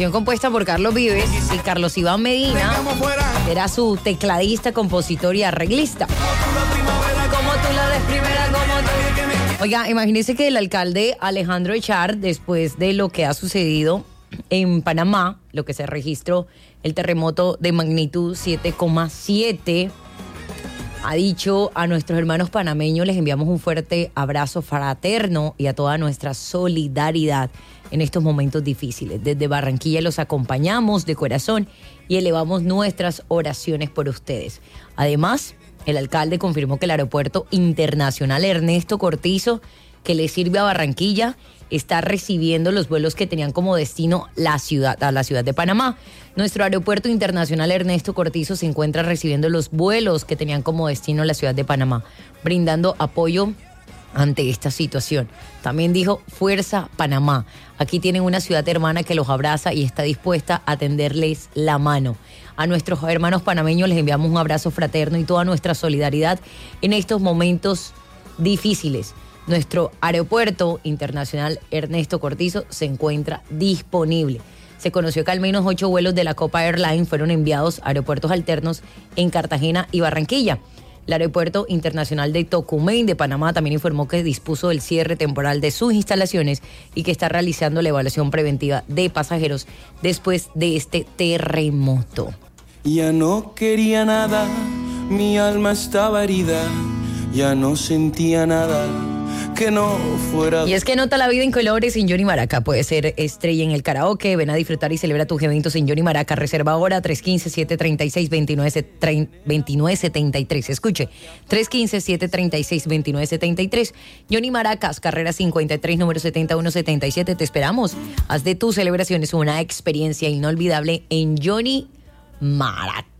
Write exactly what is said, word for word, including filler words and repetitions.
canción compuesta por Carlos Vives y Carlos Iván Medina era su tecladista, compositor y arreglista. Como tú la ves primera, como tú. Oiga, imagínense que el alcalde Alejandro Echar, después de lo que ha sucedido en Panamá, lo que se registró, el terremoto de magnitud siete coma siete, ha dicho a nuestros hermanos panameños, les enviamos un fuerte abrazo fraterno y a toda nuestra solidaridad en estos momentos difíciles. Desde Barranquilla los acompañamos de corazón y elevamos nuestras oraciones por ustedes. Además, el alcalde confirmó que el aeropuerto internacional Ernesto Cortizo, que le sirve a Barranquilla, está recibiendo los vuelos que tenían como destino la ciudad, a la ciudad de Panamá. Nuestro aeropuerto internacional Ernesto Cortizo se encuentra recibiendo los vuelos que tenían como destino la ciudad de Panamá, brindando apoyo ante esta situación. También dijo, Fuerza Panamá. Aquí tienen una ciudad hermana que los abraza y está dispuesta a tenderles la mano. A nuestros hermanos panameños les enviamos un abrazo fraterno y toda nuestra solidaridad en estos momentos difíciles. Nuestro aeropuerto internacional Ernesto Cortizo se encuentra disponible. Se conoció que al menos ocho vuelos de la Copa Airlines fueron enviados a aeropuertos alternos en Cartagena y Barranquilla. El aeropuerto internacional de Tocumen de Panamá también informó que dispuso del cierre temporal de sus instalaciones y que está realizando la evaluación preventiva de pasajeros después de este terremoto. Ya no quería nada, mi alma estaba herida, ya no sentía nada que no fuera. Y es que nota la vida en colores en Johnny Maraca. Puede ser estrella en el karaoke. Ven a disfrutar y celebra tus eventos en Johnny Maraca. Reserva ahora tres uno cinco, siete tres seis, dos nueve siete tres. Escuche, tres uno cinco, siete tres seis, dos nueve siete tres. Johnny Maracas, carrera cincuenta y tres, número setenta y uno setenta y siete. Te esperamos. Haz de tus celebraciones una experiencia inolvidable en Johnny Maraca.